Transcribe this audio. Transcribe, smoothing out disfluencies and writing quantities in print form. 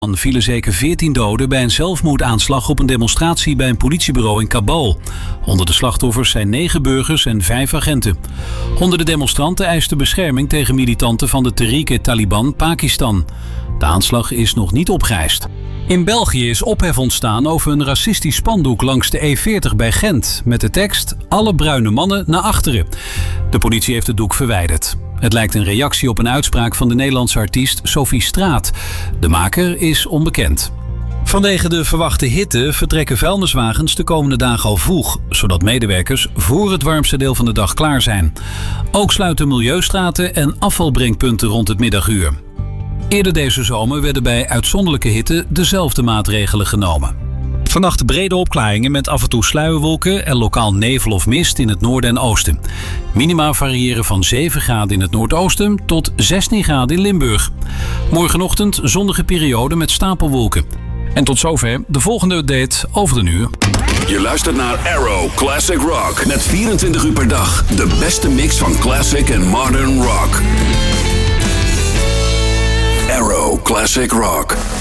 Vielen zeker 14 doden bij een zelfmoordaanslag op een demonstratie bij een politiebureau in Kabul. Onder de slachtoffers zijn 9 burgers en 5 agenten. Honderden demonstranten eisten bescherming tegen militanten van de Tehrik-e-Taliban Pakistan. De aanslag is nog niet opgeëist. In België is ophef ontstaan over een racistisch spandoek langs de E40 bij Gent met de tekst "Alle bruine mannen naar achteren". De politie heeft het doek verwijderd. Het lijkt een reactie op een uitspraak van de Nederlandse artiest Sophie Straat. De maker is onbekend. Vanwege de verwachte hitte vertrekken vuilniswagens de komende dagen al vroeg, zodat medewerkers voor het warmste deel van de dag klaar zijn. Ook sluiten milieustraten en afvalbrengpunten rond het middaguur. Eerder deze zomer werden bij uitzonderlijke hitte dezelfde maatregelen genomen. Vannacht brede opklaringen met af en toe sluierwolken en lokaal nevel of mist in het noorden en oosten. Minima variëren van 7 graden in het noordoosten tot 16 graden in Limburg. Morgenochtend zonnige periode met stapelwolken. En tot zover de volgende update over een uur. Je luistert naar Arrow Classic Rock. Met 24 uur per dag de beste mix van classic en modern rock. Arrow Classic Rock.